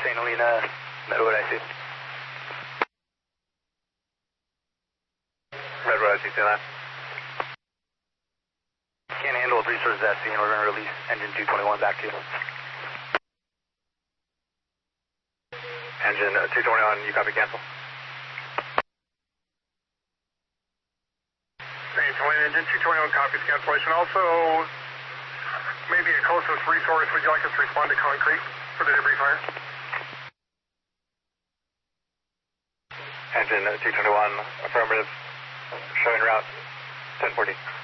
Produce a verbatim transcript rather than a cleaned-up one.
Saint Helena, Redwood, I C. Redwood, I C, say that. Can't handle resources at scene. We're going to release engine two twenty-one back to you. Engine uh, two twenty-one, you copy, cancel. Saint Helena, engine two twenty-one copies cancellation. Also, maybe a closest resource, would you like us to respond to concrete for the debris fire? Engine uh, two twenty-one, affirmative, showing route ten forty.